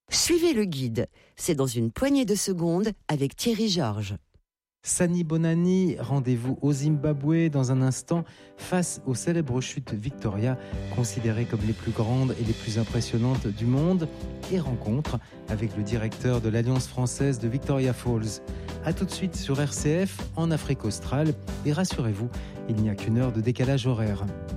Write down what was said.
Suivez le guide. C'est dans une poignée de secondes avec Thierry Georges. Sani Bonani, rendez-vous au Zimbabwe dans un instant face aux célèbres chutes Victoria, considérées comme les plus grandes et les plus impressionnantes du monde, et rencontre avec le directeur de l'Alliance française de Victoria Falls. A tout de suite sur RCF, en Afrique australe, et rassurez-vous, il n'y a qu'une heure de décalage horaire.